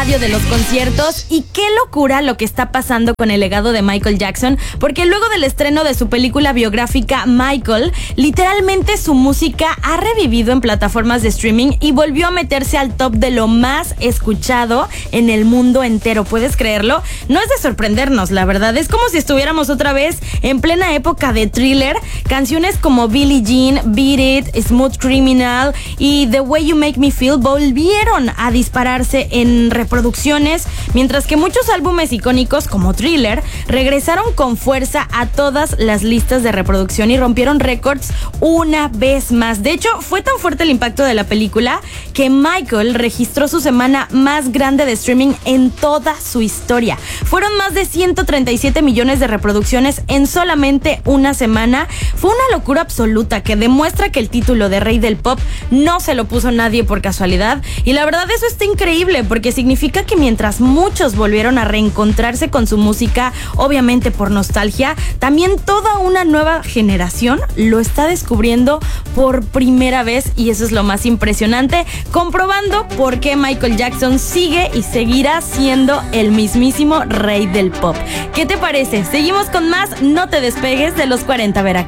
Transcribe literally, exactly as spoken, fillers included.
estadio de los conciertos. Y qué locura lo que está pasando con el legado de Michael Jackson, porque luego del estreno de su película biográfica Michael, literalmente su música ha revivido en plataformas de streaming y volvió a meterse al top de lo más escuchado en el mundo entero. ¿Puedes creerlo? No es de sorprendernos, la verdad. Es como si estuviéramos otra vez en plena época de Thriller. Canciones como Billie Jean, Beat It, Smooth Criminal y The Way You Make Me Feel volvieron a dispararse en reproducciones, mientras que muchos álbumes icónicos como Thriller regresaron con fuerza a todas las listas de reproducción y rompieron récords una vez más. De hecho, fue tan fuerte el impacto de la película que Michael registró su semana más grande de streaming en toda su historia. Fueron más de ciento treinta y siete millones de reproducciones en solamente una semana. Fue una locura absoluta que demuestra que el título de Rey del Pop no se lo puso nadie por casualidad. Y la verdad, eso está increíble porque significa que mientras muchos volvieron a reencontrarse con su música, obviamente por nostalgia, también toda una nueva generación lo está descubriendo por primera vez, y eso es lo más impresionante, comprobando por qué Michael Jackson sigue y seguirá siendo el mismísimo rey del pop. ¿Qué te parece? Seguimos con más. No te despegues de los cuarenta Veracruz.